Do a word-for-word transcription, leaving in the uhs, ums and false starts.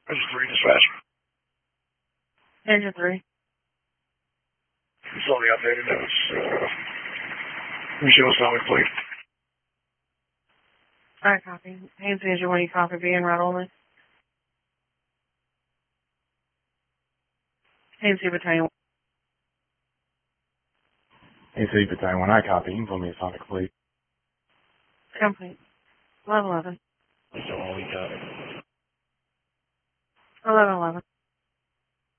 This is three dispatch. Engine three. It's all the updated notes. Michelle Sonic Plate. Alright, copy. Haynes Engine one, you copy being right only. Haynes City Battalion. Haynes City Battalion one, I copy. You can put me a Sonic Plate. Complete. eleven eleven. So all we got. eleven eleven.